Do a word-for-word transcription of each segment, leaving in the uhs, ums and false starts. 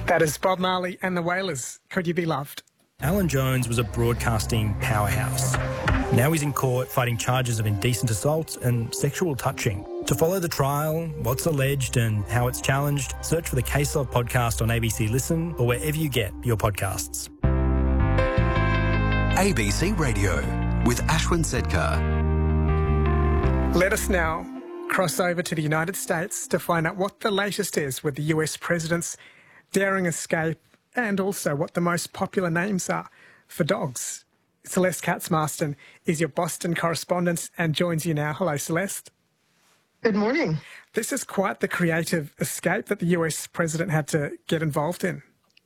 That is Bob Marley and the Wailers. Could You Be Loved? Alan Jones was a broadcasting powerhouse. Now he's in court fighting charges of indecent assault and sexual touching. To follow the trial, what's alleged and how it's challenged, search for the Case Of podcast on A B C Listen or wherever you get your podcasts. A B C Radio with Ashwin Sedkar. Let us now cross over to the United States to find out what the latest is with the U S president's daring escape and also what the most popular names are for dogs. Celeste Katz-Marston is your Boston correspondent and joins you now. Hello, Celeste. Good morning. This is quite the creative escape that the U S president had to get involved in.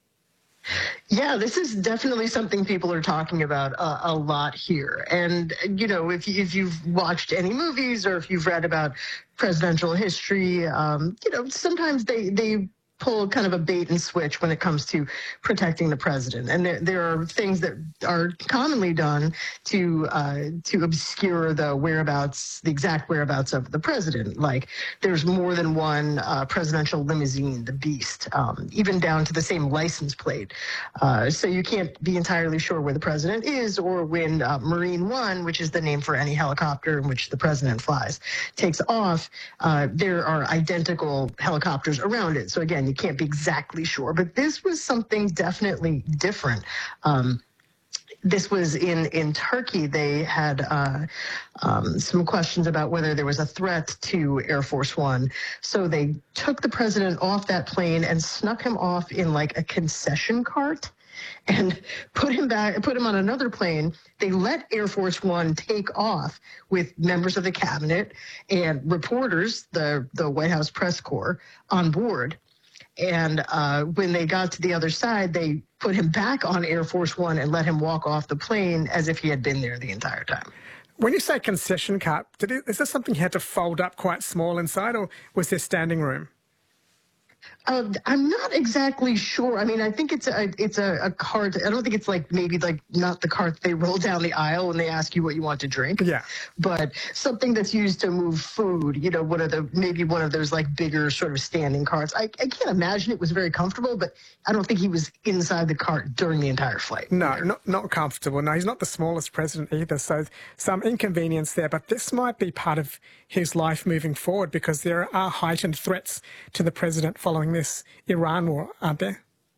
Yeah, this is definitely something people are talking about uh, a lot here. And, you know, if, you, if you've watched any movies or if you've read about presidential history, um, you know, sometimes they, they pull kind of a bait and switch when it comes to protecting the president. And there, there are things that are commonly done to uh, to obscure the whereabouts, the exact whereabouts of the president. Like there's more than one uh, presidential limousine, the Beast, um, even down to the same license plate. Uh, so you can't be entirely sure where the president is, or when uh, Marine One, which is the name for any helicopter in which the president flies, takes off, uh, there are identical helicopters around it. So again, you can't be exactly sure, but this was something definitely different. Um, this was in, in Turkey. They had uh, um, some questions about whether there was a threat to Air Force One. So they took the president off that plane and snuck him off in like a concession cart and put him back, put him on another plane. They let Air Force One take off with members of the cabinet and reporters, the, the White House press corps, on board. And uh, when they got to the other side, they put him back on Air Force One and let him walk off the plane as if he had been there the entire time. When you say concession cart, did it, is this something you had to fold up quite small inside, or was there standing room? Uh, I'm not exactly sure. I mean, I think it's a it's a, a cart. I don't think it's like maybe like not the cart they roll down the aisle and they ask you what you want to drink. Yeah. But something that's used to move food. You know, one of the maybe one of those like bigger sort of standing carts. I, I can't imagine it was very comfortable, but I don't think he was inside the cart during the entire flight. No, either. not not comfortable. No, he's not the smallest president either. So some inconvenience there. But this might be part of his life moving forward, because there are heightened threats to the president following this Iran war, aren't there?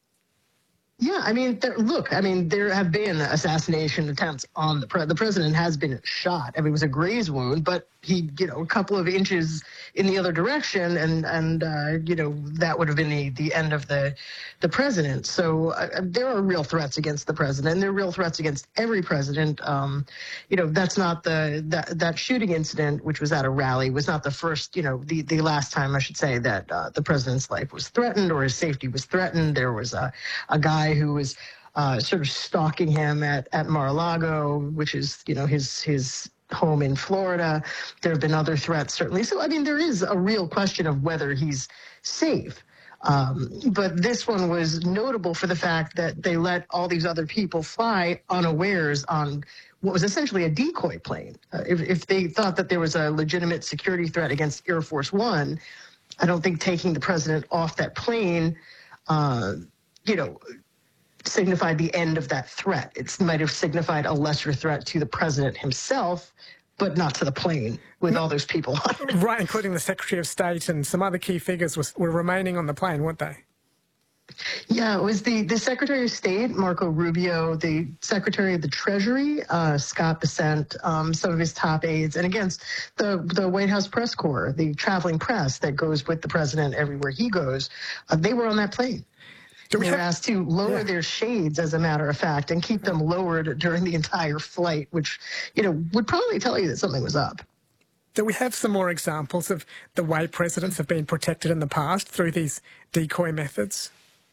Yeah, I mean, there, look, I mean, there have been assassination attempts on the president. The president has been shot. I mean, it was a graze wound, but he, you know, a couple of inches in the other direction, and and uh, you know, that would have been the, the end of the the president. So uh, there are real threats against the president, and there are real threats against every president. Um, you know, that's not the that that shooting incident, which was at a rally, was not the first. You know, the the last time I should say that uh, the president's life was threatened or his safety was threatened. There was a a guy who was uh, sort of stalking him at, at Mar-a-Lago, which is, you know, his his home in Florida. There have been other threats, certainly. So, I mean, there is a real question of whether he's safe. Um, but this one was notable for the fact that they let all these other people fly unawares on what was essentially a decoy plane. Uh, if, if they thought that there was a legitimate security threat against Air Force One, I don't think taking the president off that plane, uh, you know, signified the end of that threat. It might have signified a lesser threat to the president himself, but not to the plane with all those people on it. Right, including the Secretary of State and some other key figures was, were remaining on the plane, weren't they? Yeah, it was the, the Secretary of State, Marco Rubio, the Secretary of the Treasury, uh, Scott Bessent, um, some of his top aides, and against the, the White House press corps, the traveling press that goes with the president everywhere he goes. Uh, they were on that plane. They were asked to lower yeah. their shades, as a matter of fact, and keep them lowered during the entire flight, which, you know, would probably tell you that something was up. Do we have some more examples of the way presidents have been protected in the past through these decoy methods?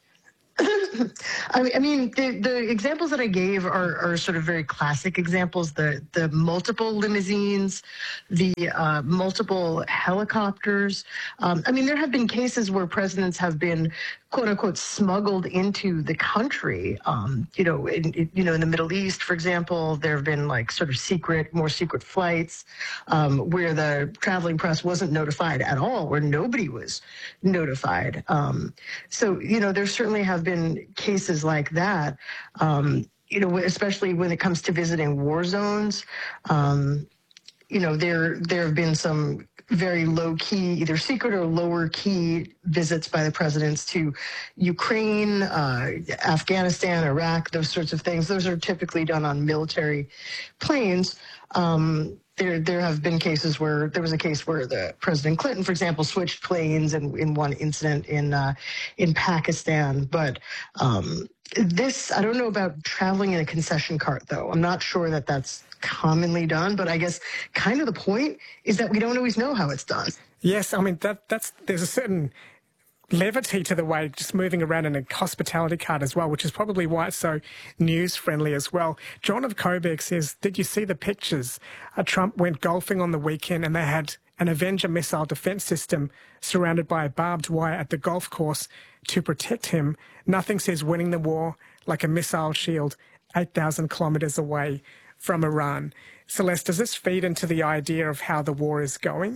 I mean, the, the examples that I gave are, are sort of very classic examples. The the multiple limousines, the uh, multiple helicopters. Um, I mean, there have been cases where presidents have been quote unquote smuggled into the country. Um, you know, in, in, you know, in the Middle East, for example, there have been like sort of secret, more secret flights um, where the traveling press wasn't notified at all, where nobody was notified. Um, so, you know, there certainly have been cases like that. Um, you know, especially when it comes to visiting war zones. Um, you know, there there have been some very low-key, either secret or lower-key visits by the presidents to Ukraine, uh, Afghanistan, Iraq, those sorts of things. Those are typically done on military planes. Um, there, there have been cases where there was a case where the President Clinton, for example, switched planes in, in one incident in uh, in Pakistan. But um, this, I don't know about traveling in a concession cart, though. I'm not sure that that's commonly done, but I guess kind of the point is that we don't always know how it's done. Yes, I mean, that that's there's a certain levity to the way, just moving around in a hospitality cart as well, which is probably why it's so news-friendly as well. John of Coburg says, did you see the pictures? Uh, Trump went golfing on the weekend and they had an Avenger missile defense system surrounded by barbed wire at the golf course to protect him. Nothing says winning the war like a missile shield eight thousand kilometres away from Iran. Celeste, does this feed into the idea of how the war is going?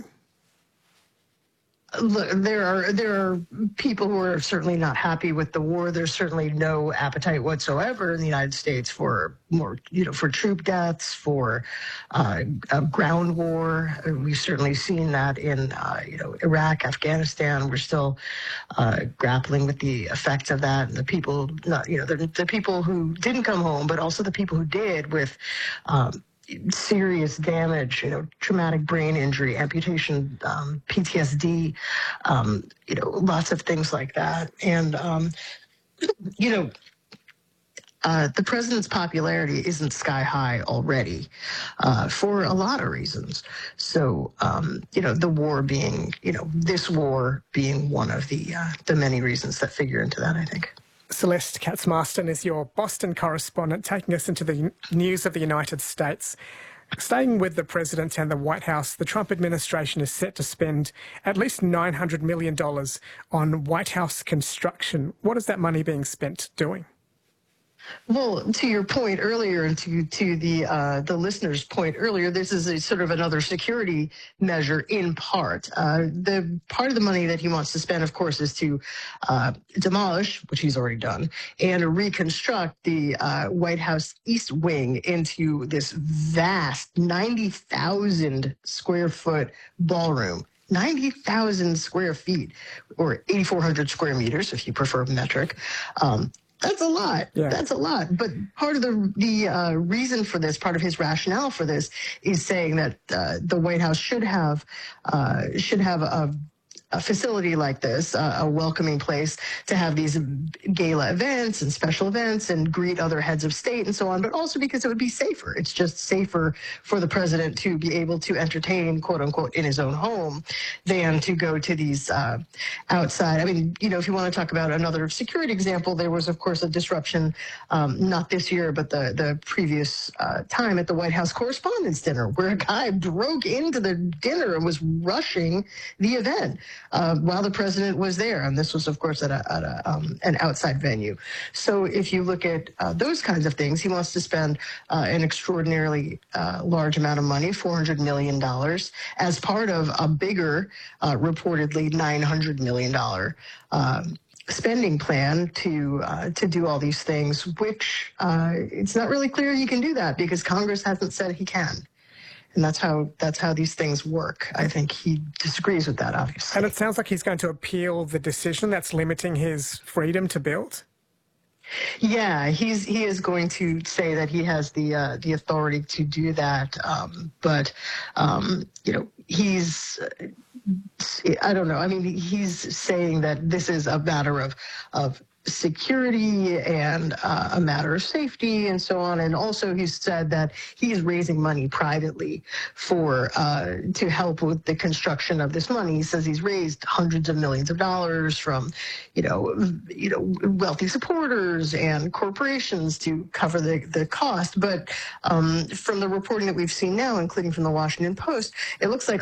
Look, there are there are people who are certainly not happy with the war. There's certainly no appetite whatsoever in the United States for more, you know, for troop deaths, for uh, a ground war. We've certainly seen that in, uh, you know, Iraq, Afghanistan. We're still uh, grappling with the effects of that. And the people, not, you know, the, the people who didn't come home, but also the people who did, with um, serious damage, you know, traumatic brain injury, amputation, um, P T S D, um, you know, lots of things like that. And, um, you know, uh, the president's popularity isn't sky high already uh, for a lot of reasons. So, um, you know, the war being, you know, this war being one of the uh, the many reasons that figure into that, I think. Celeste Katz-Marston is your Boston correspondent, taking us into the news of the United States. Staying with the president and the White House, the Trump administration is set to spend at least nine hundred million dollars on White House construction. What is that money being spent doing? Well, to your point earlier, and to to the uh, the listener's point earlier, this is a sort of another security measure in part. Uh, the part of the money that he wants to spend, of course, is to uh, demolish, which he's already done, and reconstruct the uh, White House East Wing into this vast ninety thousand square foot ballroom. ninety thousand square feet, or eighty-four hundred square meters, if you prefer metric. Um, That's a lot. Yeah. That's a lot. But part of the the uh, reason for this, part of his rationale for this, is saying that uh, the White House should have uh, should have a, a facility like this, uh, a welcoming place to have these gala events and special events and greet other heads of state and so on, but also because it would be safer. It's just safer for the president to be able to entertain, quote unquote, in his own home than to go to these uh, outside. I mean, you know, if you want to talk about another security example, there was, of course, a disruption, um, not this year, but the, the previous uh, time at the White House Correspondents' Dinner, where a guy broke into the dinner and was rushing the event. Uh, while the president was there. And this was, of course, at, a, at a, um, an outside venue. So if you look at uh, those kinds of things, he wants to spend uh, an extraordinarily uh, large amount of money, four hundred million dollars, as part of a bigger, uh, reportedly nine hundred million dollars um, spending plan to uh, to do all these things, which uh, it's not really clear he can do that because Congress hasn't said he can. And that's how that's how these things work. I think he disagrees with that, obviously. And it sounds like he's going to appeal the decision that's limiting his freedom to build. Yeah, he's he is going to say that he has the uh, the authority to do that. Um, but um, you know, he's I don't know. I mean, he's saying that this is a matter of of. security and uh, a matter of safety and so on. And also he's said that he's raising money privately for uh, to help with the construction of this money. He says he's raised hundreds of millions of dollars from, you know, you know, wealthy supporters and corporations to cover the, the cost. But um, from the reporting that we've seen now, including from the Washington Post, it looks like